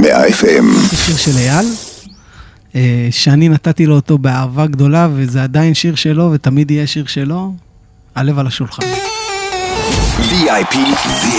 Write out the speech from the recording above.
100 FM. זה שיר של אייל, שאני נתתי לו אותו באהבה גדולה, וזה עדיין שיר שלו, ותמיד יהיה שיר שלו, הלב על השולחן. VIP